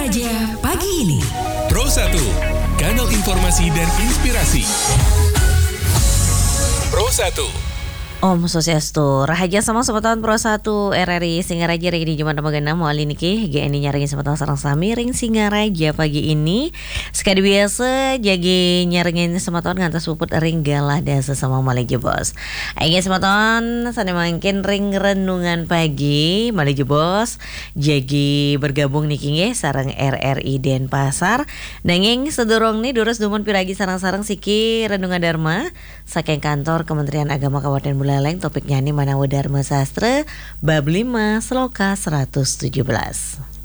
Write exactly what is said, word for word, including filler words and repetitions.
Singaraja pagi ini. Pro satu, kanal informasi dan inspirasi. Pro satu. Om Swastiastu, Rahaja sama sebetulnya Pro satu R R I Singaraja Ring di Jumat Magana mau aliniki G N I nyaringin sebetulnya sarang sami ring Singaraja pagi ini. Sekali biasa jagi nyaringin sebetulnya ngantas puput ring galah dan sesama Malaysia bos. Ayo sebetulnya sana mungkin ring renungan pagi Malaysia bos. Jagi bergabung nih kinge sarang R R I Denpasar. Nanging sedorong nih durus dumun piragi sarang-sarang siki renungan Dharma saking kantor Kementerian Agama Kabupaten Buleleng. Topiknya ini Manawa Dharma Sastra bab lima Seloka seratus tujuh belas.